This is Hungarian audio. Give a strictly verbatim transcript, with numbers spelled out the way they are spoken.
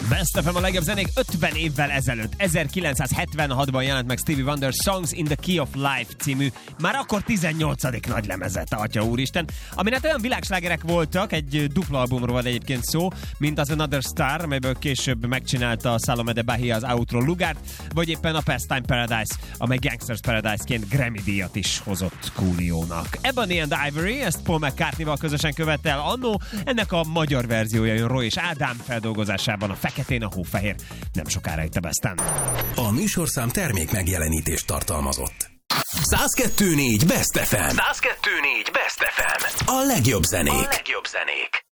Best ef em a legjobb zenék ötven évvel ezelőtt. ezerkilencszázhetvenhatban jelent meg Stevie Wonder Songs in the Key of Life című, már akkor tizennyolcadik nagy lemezet, atya úristen. Aminek olyan világslágerek voltak, egy dupla albumról van egyébként szó, mint az Another Star, amelyből később megcsinálta Salome de Bahia az Outro Lugárt, vagy éppen a Pastime Paradise, amely Gangsters Paradise-ként Grammy díjat is hozott Coolio-nak. Ebony and Ivory, ezt Paul McCartney-val közösen követte el annó, ennek a magyar verziója jön Roy és Ádám feldolgozásában, a Feketén a hófehér, nem sokára itt a Besten. A műsorszám termék megjelenítést tartalmazott. száz kettő négy Best ef em. száz kettő négy Best ef em. A legjobb zenék. A legjobb zenék.